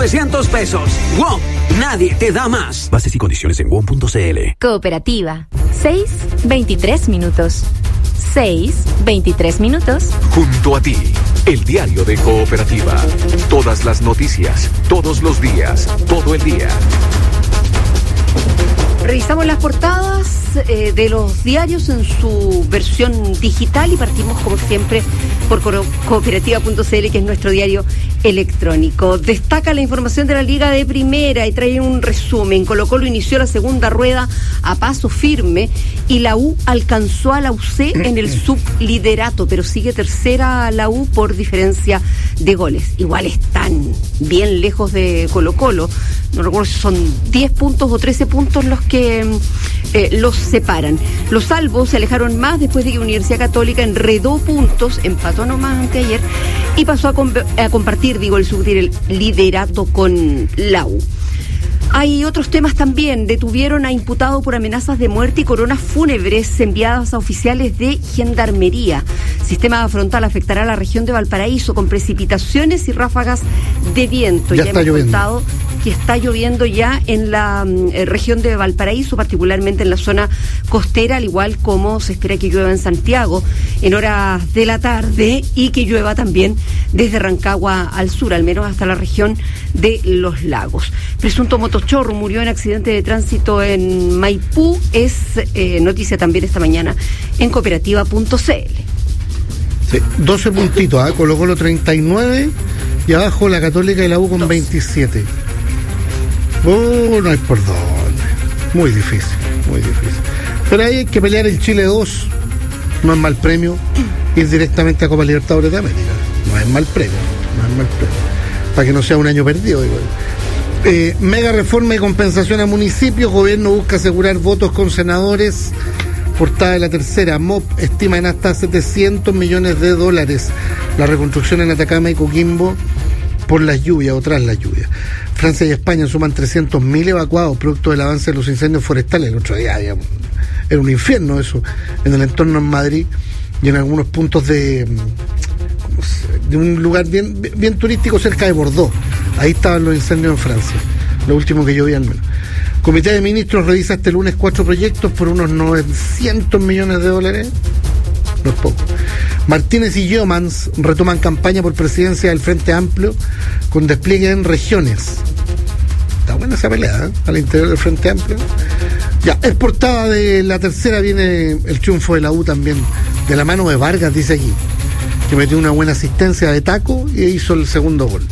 900 pesos. WOM, nadie te da más. Bases y condiciones en WOM.cl. Cooperativa. 6:23 minutos. 6:23 minutos. Junto a ti, el diario de Cooperativa. Todas las noticias, todos los días, todo el día. Revisamos las portadas de los diarios en su versión digital y partimos como siempre por cooperativa.cl, que es nuestro diario electrónico. Destaca la información de la Liga de Primera y trae un resumen. Colo-Colo inició la segunda rueda a paso firme y la U alcanzó a la UC en el subliderato, pero sigue tercera la U por diferencia de goles. Igual están bien lejos de Colo-Colo. No recuerdo si son 10 puntos o 13 puntos los que los separan. Los salvos se alejaron más después de que Universidad Católica enredó puntos, empató nomás anteayer y pasó a compartir, el subliderato con la U. Hay otros temas también. Detuvieron a imputado por amenazas de muerte y coronas fúnebres enviadas a oficiales de Gendarmería. Sistema frontal afectará a la región de Valparaíso con precipitaciones y ráfagas de viento. Ya está hemos lloviendo. contado que está lloviendo ya en la región de Valparaíso, particularmente en la zona costera, al igual como se espera que llueva en Santiago en horas de la tarde y que llueva también desde Rancagua al sur, al menos hasta la región de Los Lagos. Presunto motochorro murió en accidente de tránsito en Maipú. Es noticia también esta mañana en cooperativa.cl. Sí, 12 puntitos, Colo-Colo 39 y abajo la Católica y la U con 27. No hay por dónde. Muy difícil, muy difícil. Pero ahí hay que pelear el Chile 2. No es mal premio ir directamente a Copa Libertadores de América. No es mal premio, no es mal premio. Para que no sea un año perdido, digo. Mega reforma y compensación a municipios. Gobierno busca asegurar votos con senadores. Portada de La Tercera. MOP estima en hasta $700 millones la reconstrucción en Atacama y Coquimbo por las lluvias o tras las lluvias. Francia y España suman 300.000 evacuados producto del avance de los incendios forestales. El otro día era un infierno eso en el entorno en Madrid y en algunos puntos de un lugar bien turístico cerca de Bordeaux. Ahí estaban los incendios en Francia, lo último que yo vi al menos. Comité de Ministros revisa este lunes 4 proyectos por unos $900 millones. No es poco. Martínez y Yeomans retoman campaña por presidencia del Frente Amplio con despliegue en regiones. Está buena esa pelea, al interior del Frente Amplio. Ya, es portada de La Tercera, viene el triunfo de la U también, de la mano de Vargas, dice aquí, que metió una buena asistencia de taco y hizo el segundo gol.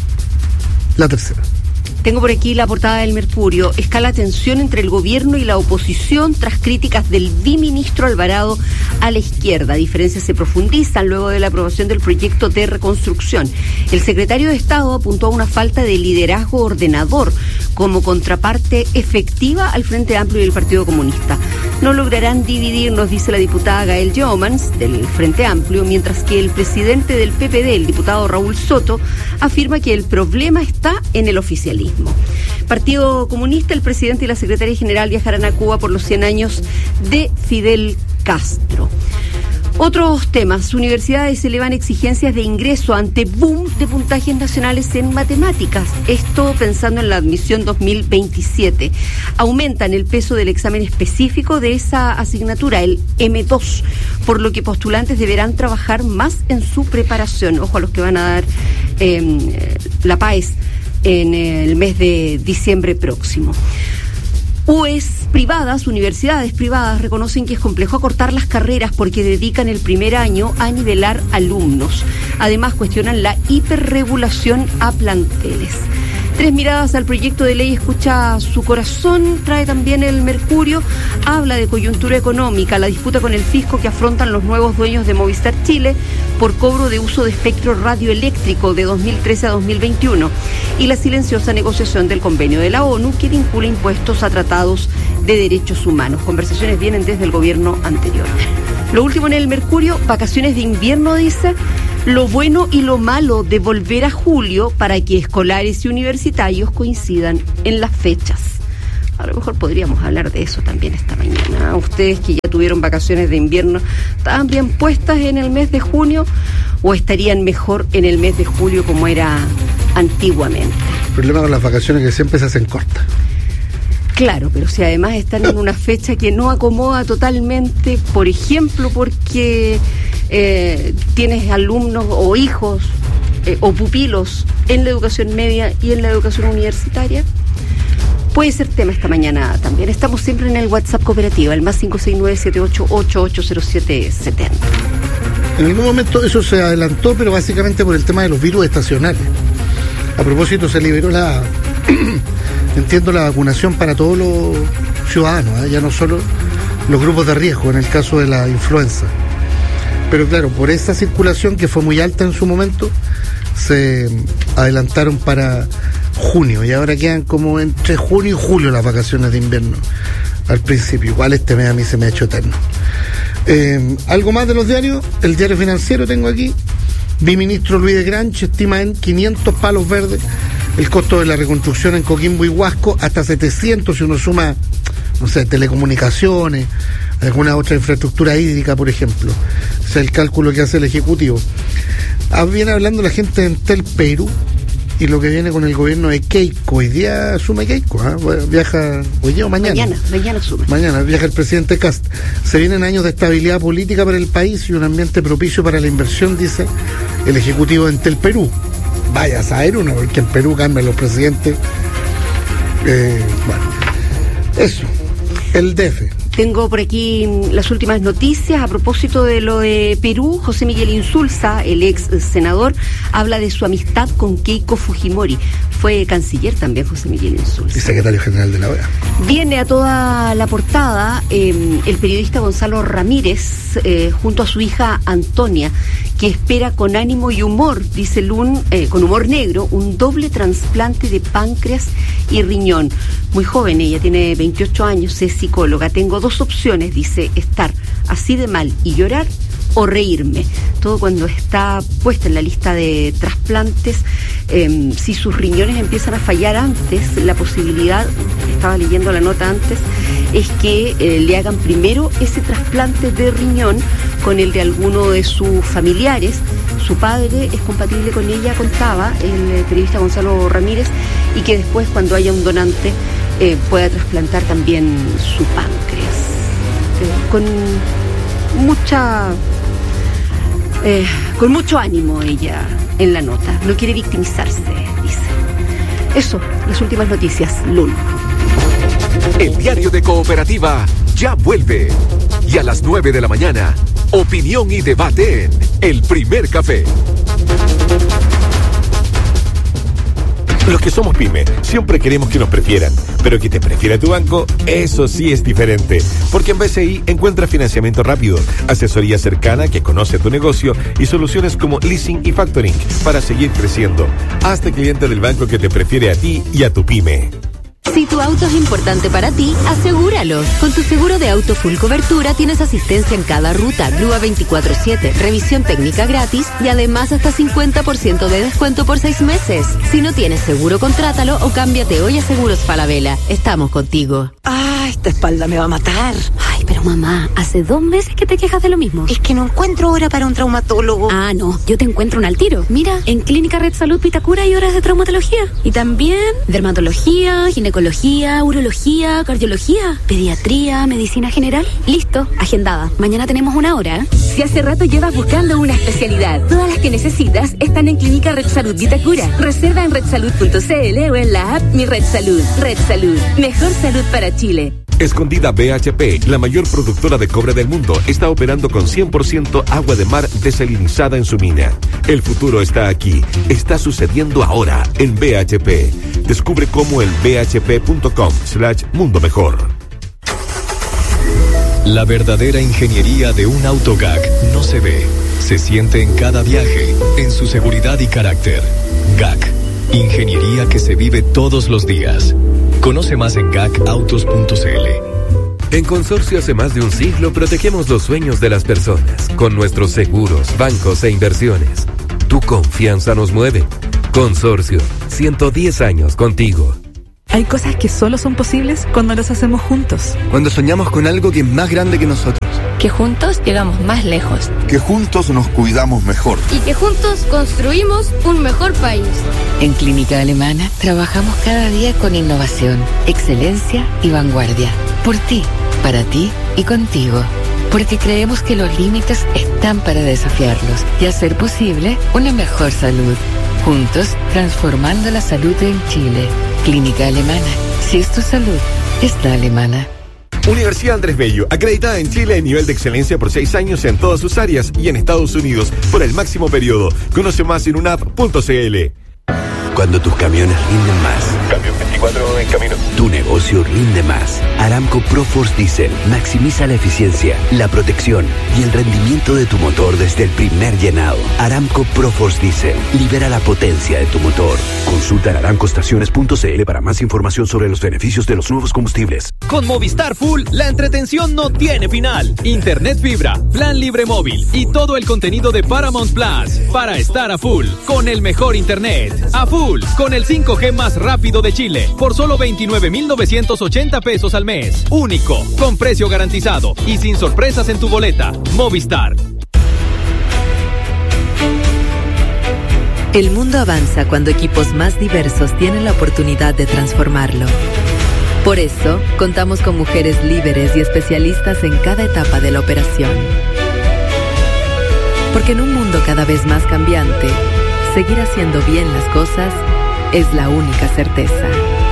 La Tercera. Tengo por aquí la portada del Mercurio. Escala tensión entre el gobierno y la oposición tras críticas del biministro Alvarado a la izquierda. Diferencias se profundizan luego de la aprobación del proyecto de reconstrucción. El secretario de Estado apuntó a una falta de liderazgo ordenador como contraparte efectiva al Frente Amplio y el Partido Comunista. No lograrán dividirnos, dice la diputada Gael Yeomans del Frente Amplio, mientras que el presidente del PPD, el diputado Raúl Soto, afirma que el problema está en el oficialismo. Partido Comunista, el presidente y la secretaria general viajarán a Cuba por los 100 años de Fidel Castro. Otros temas. Universidades elevan exigencias de ingreso ante boom de puntajes nacionales en matemáticas. Esto pensando en la admisión 2027. Aumentan el peso del examen específico de esa asignatura, el M2, por lo que postulantes deberán trabajar más en su preparación. Ojo a los que van a dar la PAES en el mes de diciembre próximo. Universidades privadas reconocen que es complejo acortar las carreras porque dedican el primer año a nivelar alumnos. Además, cuestionan la hiperregulación a planteles. 3 miradas al proyecto de ley Escucha su corazón, trae también el Mercurio, habla de coyuntura económica, la disputa con el fisco que afrontan los nuevos dueños de Movistar Chile por cobro de uso de espectro radioeléctrico de 2013 a 2021 y la silenciosa negociación del convenio de la ONU que vincula impuestos a tratados de derechos humanos. Conversaciones vienen desde el gobierno anterior. Lo último en el Mercurio, vacaciones de invierno, dice, lo bueno y lo malo de volver a julio para que escolares y universitarios coincidan en las fechas. A lo mejor podríamos hablar de eso también esta mañana. Ustedes que ya tuvieron vacaciones de invierno, ¿estaban bien puestas en el mes de junio o estarían mejor en el mes de julio como era antiguamente. El problema con las vacaciones es que siempre se hacen cortas. Claro, pero si además están en una fecha que no acomoda totalmente, por ejemplo, porque tienes alumnos o hijos o pupilos en la educación media y en la educación universitaria, puede ser tema esta mañana también. Estamos siempre en el WhatsApp Cooperativa, el más 569-78880770. En algún momento eso se adelantó, pero básicamente por el tema de los virus estacionales. A propósito, se liberó la vacunación para todos los ciudadanos, ya no solo los grupos de riesgo, en el caso de la influenza. Pero claro, por esa circulación que fue muy alta en su momento, se adelantaron para junio, y ahora quedan como entre junio y julio las vacaciones de invierno al principio. Igual este mes a mí se me ha hecho eterno. Algo más de los diarios. El Diario Financiero tengo aquí. Viceministro Luis de Granch estima en 500 palos verdes el costo de la reconstrucción en Coquimbo y Huasco, hasta 700 si uno suma, no sé, telecomunicaciones, alguna otra infraestructura hídrica, por ejemplo. Ese es el cálculo que hace el Ejecutivo. Viene hablando la gente de Entel Perú y lo que viene con el gobierno de Keiko. Hoy día asume Keiko, viaja hoy día o mañana. Mañana asume. Mañana viaja el presidente Kast. Se vienen años de estabilidad política para el país y un ambiente propicio para la inversión, dice el Ejecutivo de Entel Perú. Vaya a saber uno, porque en Perú cambian los presidentes. Bueno, eso. El DF. Tengo por aquí las últimas noticias a propósito de lo de Perú. José Miguel Insulza, el ex senador, habla de su amistad con Keiko Fujimori. Fue canciller también José Miguel Insulza. Y secretario general de la OEA. Viene a toda la portada el periodista Gonzalo Ramírez junto a su hija Antonia, que espera con ánimo y humor, dice con humor negro, un doble trasplante de páncreas y riñón. Muy joven, ella tiene 28 años, es psicóloga. Tengo dos opciones, dice, estar así de mal y llorar o reírme. Todo cuando está puesta en la lista de trasplantes. Si sus riñones empiezan a fallar antes, la posibilidad, estaba leyendo la nota antes, es que le hagan primero ese trasplante de riñón con el de alguno de sus familiares. Su padre es compatible con ella, contaba el periodista Gonzalo Ramírez, y que después, cuando haya un donante, pueda trasplantar también su páncreas. Con mucho ánimo ella en la nota. No quiere victimizarse, dice. Eso, las últimas noticias, Lul. El diario de Cooperativa ya vuelve. Y a las 9 de la mañana, opinión y debate en El Primer Café. Los que somos pyme, siempre queremos que nos prefieran, pero que te prefiera tu banco, eso sí es diferente. Porque en BCI encuentras financiamiento rápido, asesoría cercana que conoce tu negocio y soluciones como leasing y factoring para seguir creciendo. Hazte cliente del banco que te prefiere a ti y a tu pyme. Si tu auto es importante para ti, asegúralo. Con tu seguro de auto full cobertura tienes asistencia en cada ruta, grúa 24/7, revisión técnica gratis y además hasta 50% de descuento por 6 meses. Si no tienes seguro, contrátalo o cámbiate hoy a Seguros Falabella. Estamos contigo. Esta espalda me va a matar. Ay, pero mamá, hace 2 meses que te quejas de lo mismo. Es que no encuentro hora para un traumatólogo. Ah, no, yo te encuentro un al tiro. Mira, en Clínica Red Salud Vitacura hay horas de traumatología. Y también dermatología, ginecología, urología, cardiología, pediatría, medicina general. Listo, agendada. Mañana tenemos 1 hora. Si hace rato llevas buscando una especialidad, todas las que necesitas están en Clínica Red Salud Vitacura. Reserva en redsalud.cl o en la app Mi Red Salud. Red Salud, mejor salud para Chile. Escondida BHP, la mayor productora de cobre del mundo, está operando con 100% agua de mar desalinizada en su mina. El futuro está aquí, está sucediendo ahora en BHP. Descubre cómo en bhp.com/mundo mejor. La verdadera ingeniería de un auto GAC no se ve, se siente en cada viaje, en su seguridad y carácter. GAC, ingeniería que se vive todos los días. Conoce más en gacautos.cl. En Consorcio hace más de un siglo protegemos los sueños de las personas con nuestros seguros, bancos e inversiones. Tu confianza nos mueve. Consorcio, 110 años contigo. Hay cosas que solo son posibles cuando las hacemos juntos. Cuando soñamos con algo que es más grande que nosotros. Que juntos llegamos más lejos. Que juntos nos cuidamos mejor. Y que juntos construimos un mejor país. En Clínica Alemana trabajamos cada día con innovación, excelencia y vanguardia. Por ti, para ti y contigo. Porque creemos que los límites están para desafiarlos y hacer posible una mejor salud. Juntos, transformando la salud en Chile. Clínica Alemana. Si es tu salud, es la alemana. Universidad Andrés Bello, acreditada en Chile en nivel de excelencia por 6 años en todas sus áreas y en Estados Unidos por el máximo periodo. Conoce más en unap.cl. Cuando tus camiones rinden más. Camión 24 en camino. Tu negocio rinde más. Aramco ProForce Diesel maximiza la eficiencia, la protección y el rendimiento de tu motor desde el primer llenado. Aramco ProForce Diesel libera la potencia de tu motor. Consulta en aramcoestaciones.cl para más información sobre los beneficios de los nuevos combustibles. Con Movistar Full, la entretención no tiene final. Internet fibra, plan libre móvil y todo el contenido de Paramount Plus para estar a full con el mejor internet. A full con el 5G más rápido de Chile por solo 29,980 pesos al mes. Único, con precio garantizado y sin sorpresas en tu boleta. Movistar. El mundo avanza cuando equipos más diversos tienen la oportunidad de transformarlo. Por eso, contamos con mujeres líderes y especialistas en cada etapa de la operación. Porque en un mundo cada vez más cambiante, seguir haciendo bien las cosas es la única certeza.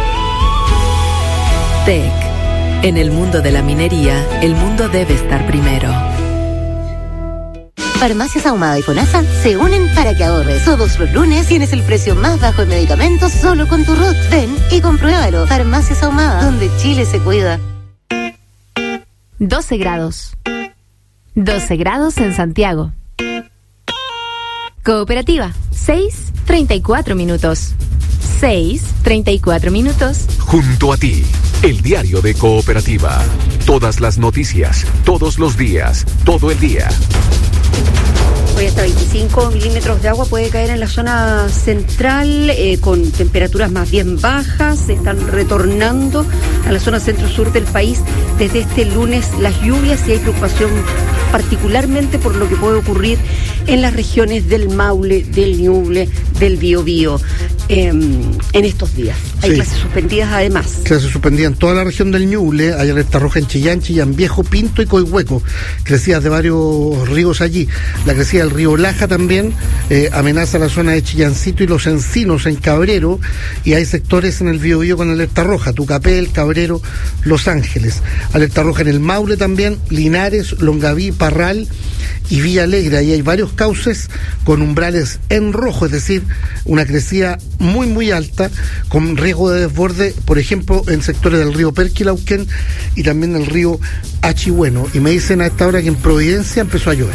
TEC. En el mundo de la minería, el mundo debe estar primero. Farmacias Ahumada y FONASA se unen para que ahorres. Todos los lunes tienes el precio más bajo en medicamentos solo con tu RUT. Ven y compruébalo. Farmacias Ahumada, donde Chile se cuida. 12 grados. 12 grados en Santiago. Cooperativa, 6:34 minutos. 6:34 minutos. Junto a ti, el diario de Cooperativa. Todas las noticias, todos los días, todo el día. Hoy hasta 25 milímetros de agua puede caer en la zona central, con temperaturas más bien bajas. Se están retornando a la zona centro-sur del país desde este lunes las lluvias y hay preocupación particularmente por lo que puede ocurrir en las regiones del Maule, del Ñuble, del Biobío en estos días. Hay clases suspendidas además. Clases suspendidas en toda la región del Ñuble. Hay alerta roja en Chillán, Chillán Viejo, Pinto y Coihueco. Crecidas de varios ríos allí. La crecida del río Laja también amenaza la zona de Chillancito y Los Encinos en Cabrero, y hay sectores en el Biobío con alerta roja: Tucapel, Cabrero, Los Ángeles. Alerta roja en el Maule también, Linares, Longaví, Parral y Villa Alegre. Ahí hay varios cauces con umbrales en rojo, es decir, una crecida muy muy alta con riesgo de desborde, por ejemplo en sectores del río Perquilauquén y también del río Achihueno. Y me dicen a esta hora que en Providencia empezó a llover.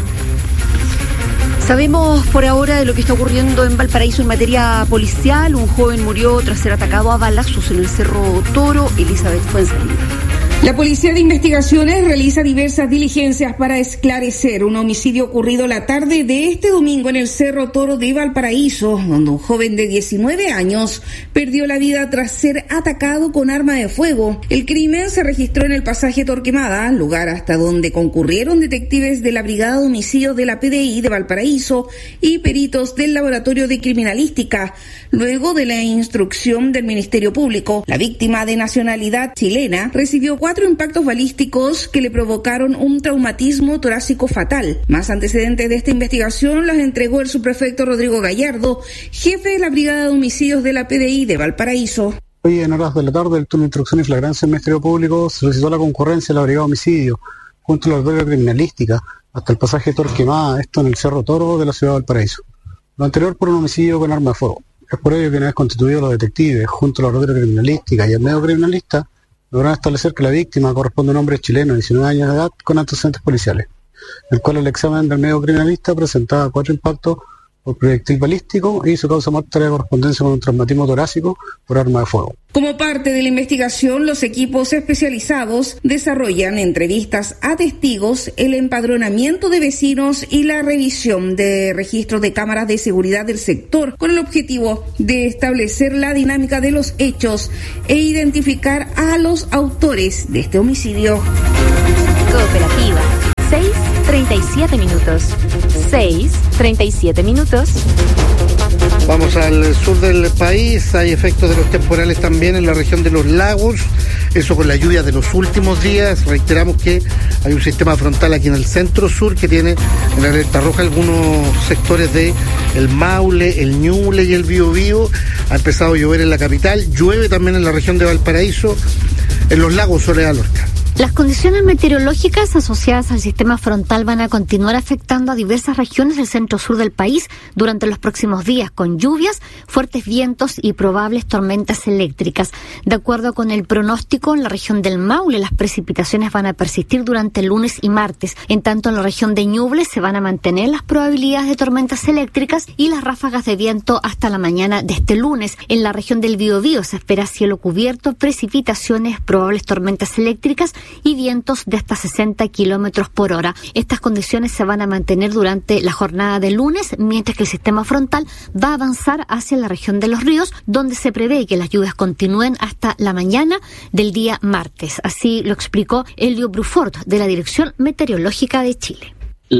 Sabemos por ahora de lo que está ocurriendo en Valparaíso en materia policial. Un joven murió tras ser atacado a balazos en el Cerro Toro. Elizabeth Fuenzalida. La Policía de Investigaciones realiza diversas diligencias para esclarecer un homicidio ocurrido la tarde de este domingo en el Cerro Toro de Valparaíso, donde un joven de 19 años perdió la vida tras ser atacado con arma de fuego. El crimen se registró en el pasaje Torquemada, lugar hasta donde concurrieron detectives de la Brigada de Homicidios de la PDI de Valparaíso y peritos del Laboratorio de Criminalística, luego de la instrucción del Ministerio Público. La víctima, de nacionalidad chilena, recibió 4 impactos balísticos que le provocaron un traumatismo torácico fatal. Más antecedentes de esta investigación las entregó el subprefecto Rodrigo Gallardo, jefe de la Brigada de Homicidios de la PDI de Valparaíso. Hoy en horas de la tarde, el turno de instrucción y flagrancia del Ministerio Público solicitó la concurrencia de la Brigada de Homicidio junto a la Laboratorio de Criminalística hasta el pasaje Torquemada, esto en el Cerro Toro de la ciudad de Valparaíso. Lo anterior por un homicidio con arma de fuego. Es por ello que una vez constituidos los detectives junto a la Laboratorio de Criminalística y el medio criminalista, lograron establecer que la víctima corresponde a un hombre chileno de 19 años de edad con antecedentes policiales, el cual el examen del medio criminalista presentaba 4 impactos por proyectil balístico y su causa muerta de correspondencia con un traumatismo torácico por arma de fuego. Como parte de la investigación, los equipos especializados desarrollan entrevistas a testigos, el empadronamiento de vecinos y la revisión de registros de cámaras de seguridad del sector, con el objetivo de establecer la dinámica de los hechos e identificar a los autores de este homicidio. Cooperativa, 6:37 minutos. 6:37 minutos. Vamos al sur del país. Hay efectos de los temporales también en la región de los lagos. Eso con la lluvia de los últimos días. Reiteramos que hay un sistema frontal aquí en el centro sur que tiene en alerta roja algunos sectores de el Maule, el Ñuble y el Biobío. Ha empezado a llover en la capital. Llueve también en la región de Valparaíso. En los lagos, Soledad Lorca. Las condiciones meteorológicas asociadas al sistema frontal van a continuar afectando a diversas regiones del centro-sur del país durante los próximos días, con lluvias, fuertes vientos y probables tormentas eléctricas. De acuerdo con el pronóstico, en la región del Maule las precipitaciones van a persistir durante el lunes y martes. En tanto, en la región de Ñuble se van a mantener las probabilidades de tormentas eléctricas y las ráfagas de viento hasta la mañana de este lunes. En la región del Biobío se espera cielo cubierto, precipitaciones, probables tormentas eléctricas y vientos de hasta 60 kilómetros por hora. Estas condiciones se van a mantener durante la jornada de lunes, mientras que el sistema frontal va a avanzar hacia la región de los ríos, donde se prevé que las lluvias continúen hasta la mañana del día martes. Así lo explicó Elio Brufort, de la Dirección Meteorológica de Chile.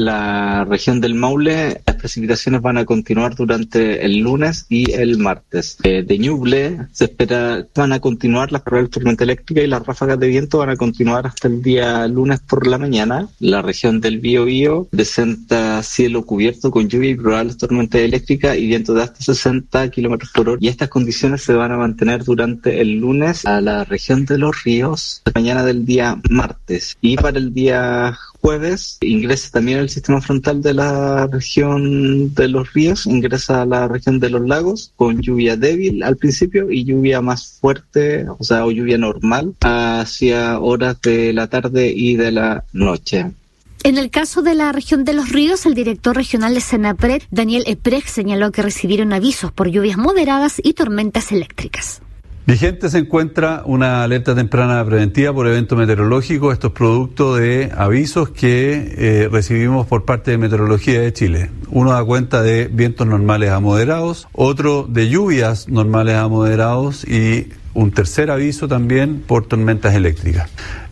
La región del Maule, las precipitaciones van a continuar durante el lunes y el martes. De Ñuble se espera van a continuar las probables tormentas eléctricas y las ráfagas de viento van a continuar hasta el día lunes por la mañana. La región del Biobío presenta cielo cubierto con lluvia y probables tormentas eléctricas y viento de hasta 60 kilómetros por hora. Y estas condiciones se van a mantener durante el lunes a la región de los ríos, mañana del día martes. Y para el día jueves ingresa también el sistema frontal de la región de los ríos, ingresa a la región de los lagos con lluvia débil al principio y lluvia más fuerte, o lluvia normal hacia horas de la tarde y de la noche. En el caso de la región de los ríos, el director regional de Senapred, Daniel Eprecht, señaló que recibieron avisos por lluvias moderadas y tormentas eléctricas. Vigente se encuentra una alerta temprana preventiva por evento meteorológico. Esto es producto de avisos que recibimos por parte de Meteorología de Chile. Uno da cuenta de vientos normales a moderados, otro de lluvias normales a moderados y un tercer aviso también por tormentas eléctricas.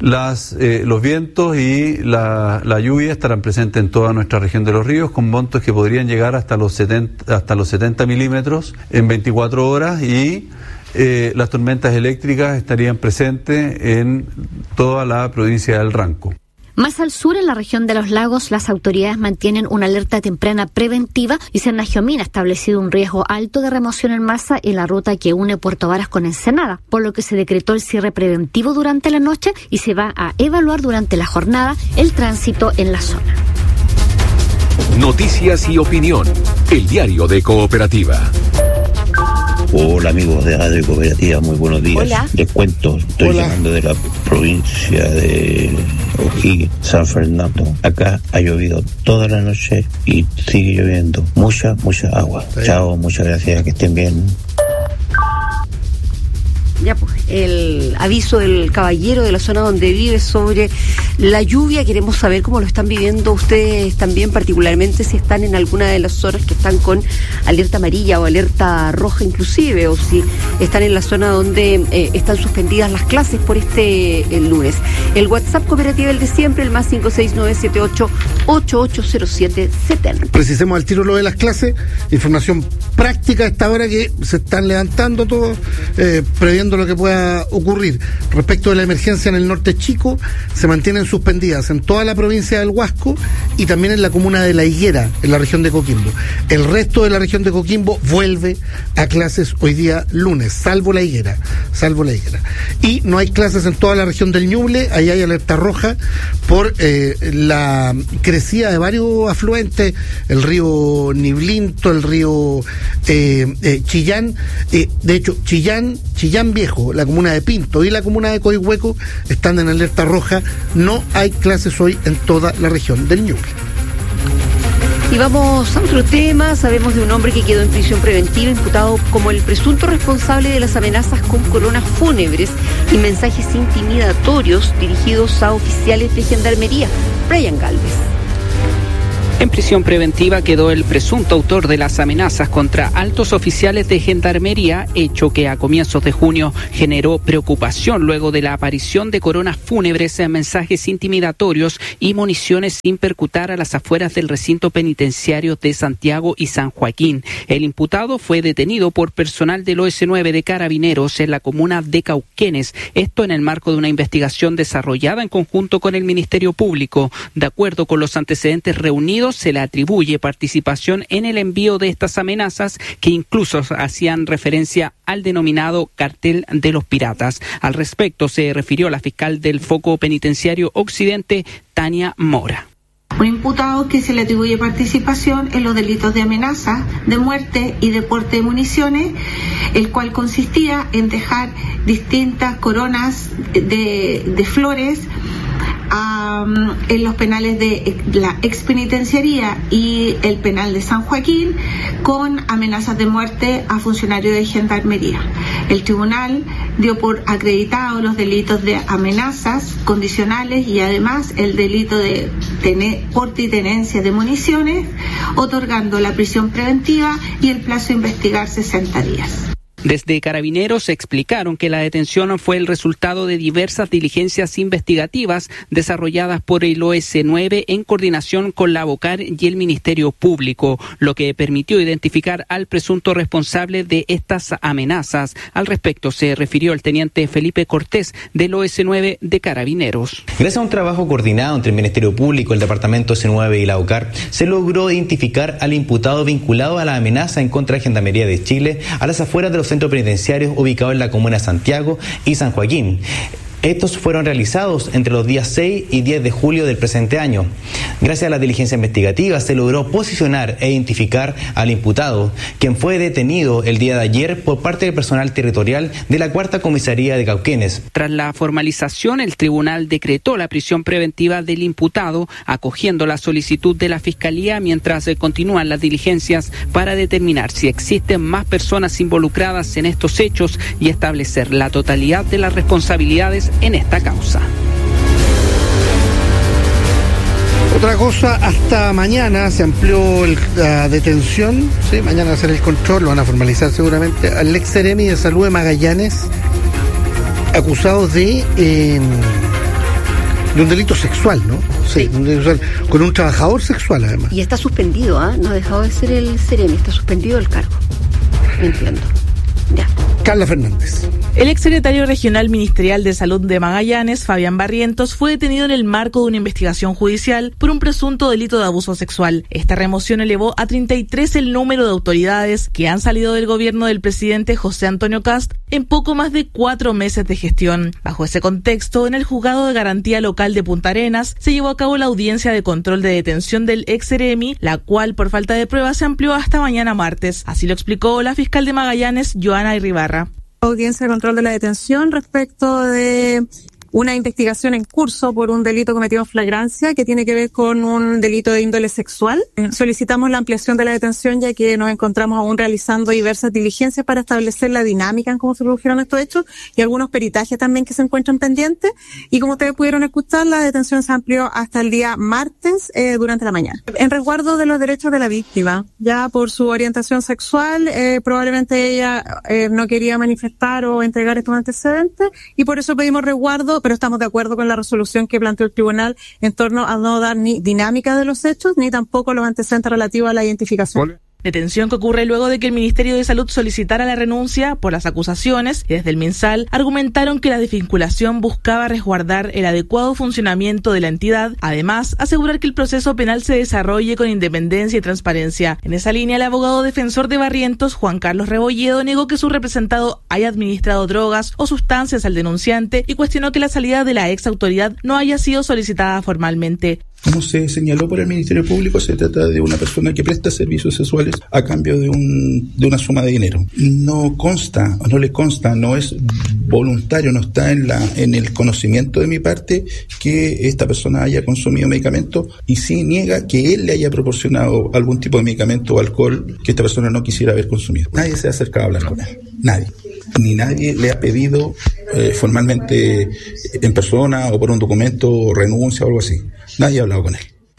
Los vientos y la lluvia estarán presentes en toda nuestra región de los ríos con montos que podrían llegar hasta los 70 milímetros en 24 horas y las tormentas eléctricas estarían presentes en toda la provincia del Ranco. Más al sur, en la región de los lagos, las autoridades mantienen una alerta temprana preventiva y Cernagiomín ha establecido un riesgo alto de remoción en masa en la ruta que une Puerto Varas con Ensenada, por lo que se decretó el cierre preventivo durante la noche y se va a evaluar durante la jornada el tránsito en la zona. Noticias y opinión. El diario de Cooperativa. Hola amigos de Radio Cooperativa, muy buenos días. Hola. Les cuento, estoy llamando de la provincia de O'Higgins, San Fernando. Acá ha llovido toda la noche y sigue lloviendo. Mucha agua. Sí. Chao, muchas gracias, que estén bien. Ya, pues, el aviso del caballero de la zona donde vive sobre la lluvia. Queremos saber cómo lo están viviendo ustedes también, particularmente si están en alguna de las zonas que están con alerta amarilla o alerta roja inclusive, o si están en la zona donde están suspendidas las clases por el lunes. El WhatsApp Cooperativa, el de siempre, el más 56978880770. Precisemos al tiro lo de las clases, información práctica a esta hora que se están levantando todos, previendo lo que pueda ocurrir. Respecto de la emergencia en el norte chico, se mantienen suspendidas en toda la provincia del Huasco y también en la comuna de La Higuera, en la región de Coquimbo. El resto de la región de Coquimbo vuelve a clases hoy día lunes, salvo La Higuera. Y no hay clases en toda la región del Ñuble. Ahí hay alerta roja por la crecida de varios afluentes, el río Niblinto, el río Chillán, de hecho Chillán Viejo, la comuna de Pinto y la comuna de Coihueco están en alerta roja. No hay clases hoy en toda la región del Ñuble. Y vamos a otro tema. Sabemos de un hombre que quedó en prisión preventiva imputado como el presunto responsable de las amenazas con coronas fúnebres y mensajes intimidatorios dirigidos a oficiales de gendarmería. Brian Galvez. En prisión preventiva quedó el presunto autor de las amenazas contra altos oficiales de gendarmería, hecho que a comienzos de junio generó preocupación luego de la aparición de coronas fúnebres, mensajes intimidatorios y municiones sin percutar a las afueras del recinto penitenciario de Santiago y San Joaquín. El imputado fue detenido por personal del OS9 de Carabineros en la comuna de Cauquenes, esto en el marco de una investigación desarrollada en conjunto con el Ministerio Público. De acuerdo con los antecedentes reunidos, se le atribuye participación en el envío de estas amenazas que incluso hacían referencia al denominado cartel de los piratas. Al respecto se refirió la fiscal del Foco Penitenciario Occidente, Tania Mora. Un imputado que se le atribuye participación en los delitos de amenaza, de muerte y de porte de municiones, el cual consistía en dejar distintas coronas de flores en los penales de la expenitenciaría y el penal de San Joaquín con amenazas de muerte a funcionarios de gendarmería. El tribunal dio por acreditado los delitos de amenazas condicionales y además el delito de porte y tenencia de municiones, otorgando la prisión preventiva y el plazo de investigar 60 días. Desde Carabineros explicaron que la detención fue el resultado de diversas diligencias investigativas desarrolladas por el OS9 en coordinación con la Bocar y el Ministerio Público, lo que permitió identificar al presunto responsable de estas amenazas. Al respecto se refirió el teniente Felipe Cortés del OS9 de Carabineros. Gracias a un trabajo coordinado entre el Ministerio Público, el Departamento OS9 y la Bocar, se logró identificar al imputado vinculado a la amenaza en contra de Gendarmería de Chile a las afueras de los centros penitenciarios ubicados en la comuna de Santiago y San Joaquín. Estos fueron realizados entre los días 6 y 10 de julio del presente año. Gracias a la diligencia investigativa se logró posicionar e identificar al imputado, quien fue detenido el día de ayer por parte del personal territorial de la Cuarta Comisaría de Cauquenes. Tras la formalización, el tribunal decretó la prisión preventiva del imputado, acogiendo la solicitud de la Fiscalía mientras continúan las diligencias para determinar si existen más personas involucradas en estos hechos y establecer la totalidad de las responsabilidades en esta causa. Otra cosa, hasta mañana se amplió la detención, ¿sí? Mañana va a ser el control, lo van a formalizar seguramente, al ex seremi de Salud de Magallanes, acusado de un delito sexual, ¿no? Sí, un delito sexual, con un trabajador sexual además. Y está suspendido, no ha dejado de ser el seremi, está suspendido el cargo. Entiendo. Ya. Carla Fernández. El exsecretario regional ministerial de Salud de Magallanes, Fabián Barrientos, fue detenido en el marco de una investigación judicial por un presunto delito de abuso sexual. Esta remoción elevó a 33 el número de autoridades que han salido del gobierno del presidente José Antonio Kast en poco más de 4 meses de gestión. Bajo ese contexto, en el Juzgado de Garantía Local de Punta Arenas se llevó a cabo la audiencia de control de detención del ex seremi, la cual por falta de pruebas se amplió hasta mañana martes. Así lo explicó la fiscal de Magallanes, Joana Irribarra. Audiencia de control de la detención respecto de una investigación en curso por un delito cometido en flagrancia que tiene que ver con un delito de índole sexual. Solicitamos la ampliación de la detención ya que nos encontramos aún realizando diversas diligencias para establecer la dinámica en cómo se produjeron estos hechos y algunos peritajes también que se encuentran pendientes. Y como ustedes pudieron escuchar, la detención se amplió hasta el día martes durante la mañana. En resguardo de los derechos de la víctima, ya por su orientación sexual, probablemente ella no quería manifestar o entregar estos antecedentes y por eso pedimos resguardo, pero estamos de acuerdo con la resolución que planteó el tribunal en torno a no dar ni dinámica de los hechos ni tampoco los antecedentes relativos a la identificación. Detención que ocurre luego de que el Ministerio de Salud solicitara la renuncia por las acusaciones y desde el MinSal argumentaron que la desvinculación buscaba resguardar el adecuado funcionamiento de la entidad, además asegurar que el proceso penal se desarrolle con independencia y transparencia. En esa línea, el abogado defensor de Barrientos, Juan Carlos Rebolledo, negó que su representado haya administrado drogas o sustancias al denunciante y cuestionó que la salida de la ex autoridad no haya sido solicitada formalmente. Como se señaló por el Ministerio Público, se trata de una persona que presta servicios sexuales a cambio de una suma de dinero. No consta, no le consta, no es voluntario, no está en el conocimiento de mi parte que esta persona haya consumido medicamento y sí niega que él le haya proporcionado algún tipo de medicamento o alcohol que esta persona no quisiera haber consumido. Nadie se ha acercado a hablar con él, nadie. Ni nadie le ha pedido formalmente en persona o por un documento renuncia o algo así. Nadie ha hablado con él.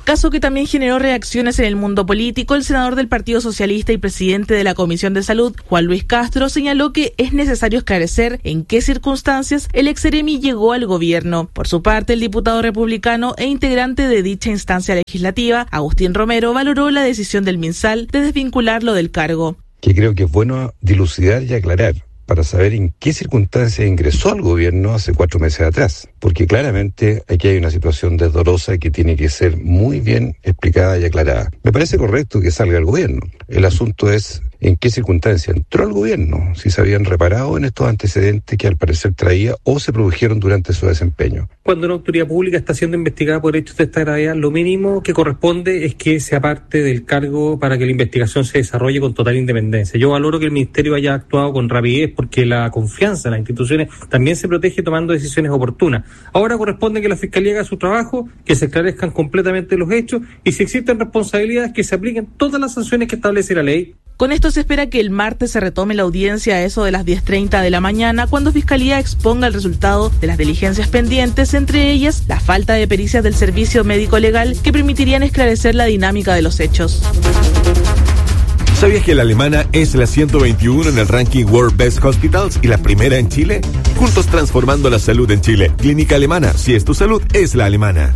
Caso que también generó reacciones en el mundo político. El senador del Partido Socialista y presidente de la Comisión de Salud, Juan Luis Castro, señaló que es necesario esclarecer en qué circunstancias el ex-seremi llegó al gobierno. Por su parte, el diputado republicano e integrante de dicha instancia legislativa, Agustín Romero, valoró la decisión del MinSal de desvincularlo del cargo. Que creo que es bueno dilucidar y aclarar para saber en qué circunstancias ingresó al gobierno hace 4 meses atrás, porque claramente aquí hay una situación desdorosa que tiene que ser muy bien explicada y aclarada. Me parece correcto que salga al gobierno. El asunto es en qué circunstancia entró al gobierno, si se habían reparado en estos antecedentes que al parecer traía o se produjeron durante su desempeño. Cuando una autoridad pública está siendo investigada por hechos de esta gravedad, lo mínimo que corresponde es que se aparte del cargo para que la investigación se desarrolle con total independencia. Yo valoro que el Ministerio haya actuado con rapidez porque la confianza en las instituciones también se protege tomando decisiones oportunas. Ahora corresponde que la Fiscalía haga su trabajo, que se esclarezcan completamente los hechos y si existen responsabilidades que se apliquen todas las sanciones que establece la ley. Con esto se espera que el martes se retome la audiencia a eso de las 10:30 de la mañana, cuando Fiscalía exponga el resultado de las diligencias pendientes, entre ellas la falta de pericias del Servicio Médico Legal que permitirían esclarecer la dinámica de los hechos. ¿Sabías que la alemana es la 121 en el ranking World Best Hospitals y la primera en Chile? Juntos transformando la salud en Chile. Clínica Alemana, si es tu salud, es la alemana.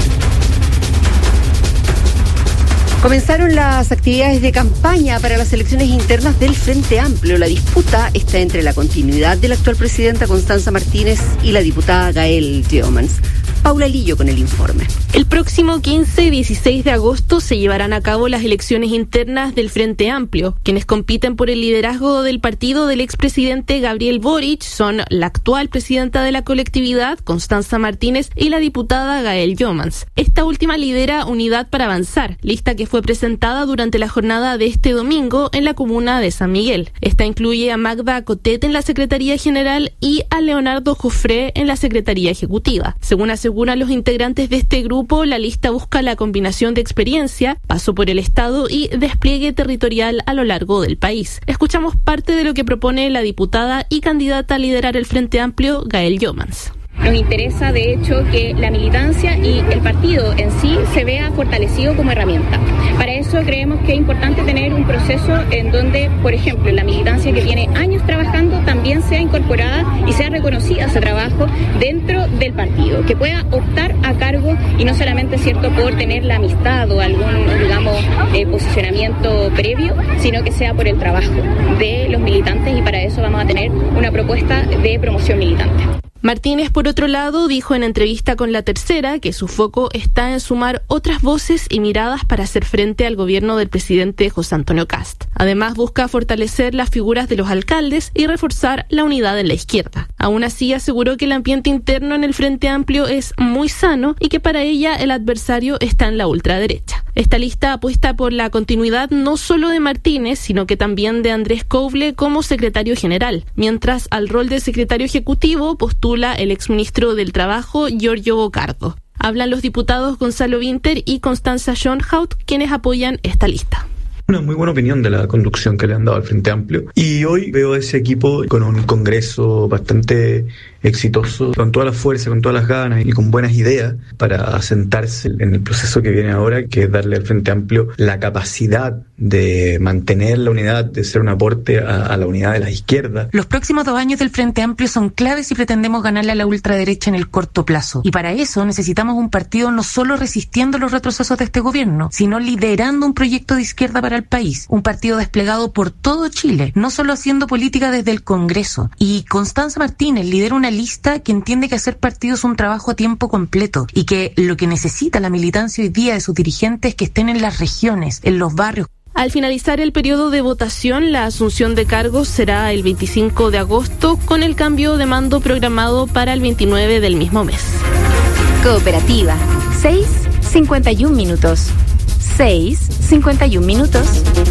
Comenzaron las actividades de campaña para las elecciones internas del Frente Amplio. La disputa está entre la continuidad de la actual presidenta Constanza Martínez y la diputada Gael Jomans. Paula Lillo con el informe. El próximo 15 y 16 de agosto se llevarán a cabo las elecciones internas del Frente Amplio. Quienes compiten por el liderazgo del partido del expresidente Gabriel Boric son la actual presidenta de la colectividad, Constanza Martínez, y la diputada Gael Jomans. Esta última lidera Unidad para Avanzar, lista que fue presentada durante la jornada de este domingo en la comuna de San Miguel. Esta incluye a Magda Cotet en la Secretaría General y a Leonardo Jofré en la Secretaría Ejecutiva. Según aseguran los integrantes de este grupo, la lista busca la combinación de experiencia, paso por el Estado y despliegue territorial a lo largo del país. Escuchamos parte de lo que propone la diputada y candidata a liderar el Frente Amplio, Gael Jomans. Nos interesa, de hecho, que la militancia y el partido en sí se vea fortalecido como herramienta. Para eso creemos que es importante tener un proceso en donde, por ejemplo, la militancia que tiene años trabajando también sea incorporada y sea reconocida ese trabajo dentro del partido, que pueda optar a cargo y no solamente, cierto, por tener la amistad o algún, digamos, posicionamiento previo, sino que sea por el trabajo de los militantes y para eso vamos a tener una propuesta de promoción militante. Martínez, por otro lado, dijo en entrevista con La Tercera que su foco está en sumar otras voces y miradas para hacer frente al gobierno del presidente José Antonio Kast. Además, busca fortalecer las figuras de los alcaldes y reforzar la unidad en la izquierda. Aún así, aseguró que el ambiente interno en el Frente Amplio es muy sano y que para ella el adversario está en la ultraderecha. Esta lista apuesta por la continuidad no solo de Martínez, sino que también de Andrés Couble como secretario general, mientras al rol de secretario ejecutivo postula el exministro del Trabajo, Giorgio Bocardo. Hablan los diputados Gonzalo Winter y Constanza Schoenhout, quienes apoyan esta lista. Una muy buena opinión de la conducción que le han dado al Frente Amplio. Y hoy veo a ese equipo con un congreso bastante exitoso, con toda la fuerza, con todas las ganas y con buenas ideas para asentarse en el proceso que viene ahora, que es darle al Frente Amplio la capacidad de mantener la unidad, de ser un aporte a la unidad de la izquierda. Los próximos 2 años del Frente Amplio son claves si pretendemos ganarle a la ultraderecha en el corto plazo. Y para eso necesitamos un partido no solo resistiendo los retrocesos de este gobierno, sino liderando un proyecto de izquierda para el país. Un partido desplegado por todo Chile, no solo haciendo política desde el Congreso. Y Constanza Martínez lidera una lista que entiende que hacer partido es un trabajo a tiempo completo y que lo que necesita la militancia hoy día de sus dirigentes es que estén en las regiones, en los barrios. Al finalizar el periodo de votación, la asunción de cargos será el 25 de agosto, con el cambio de mando programado para el 29 del mismo mes. Cooperativa, 6:51 minutos. 6:51 minutos.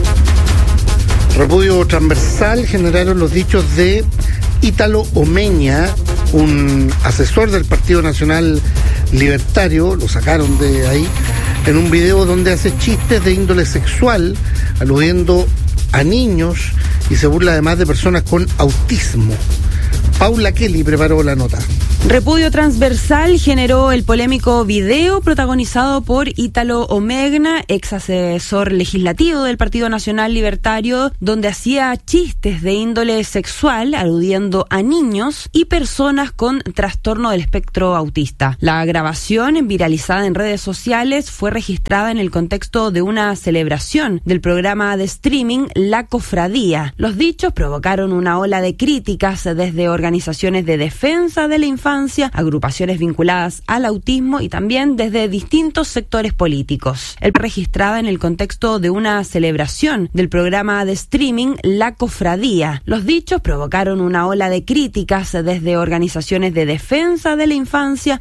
Repudio transversal generaron los dichos de Ítalo Omeña, un asesor del Partido Nacional Libertario, lo sacaron de ahí, en un video donde hace chistes de índole sexual, aludiendo a niños y se burla además de personas con autismo. Paula Kelly preparó la nota. Repudio transversal generó el polémico video protagonizado por Ítalo Omegna, ex asesor legislativo del Partido Nacional Libertario, donde hacía chistes de índole sexual aludiendo a niños y personas con trastorno del espectro autista. La grabación, viralizada en redes sociales, fue registrada en el contexto de una celebración del programa de streaming La Cofradía. Los dichos provocaron una ola de críticas desde organizaciones de defensa de la infancia, agrupaciones vinculadas al autismo y también desde distintos sectores políticos. Registrada en el contexto de una celebración del programa de streaming La Cofradía. Los dichos provocaron una ola de críticas desde organizaciones de defensa de la infancia,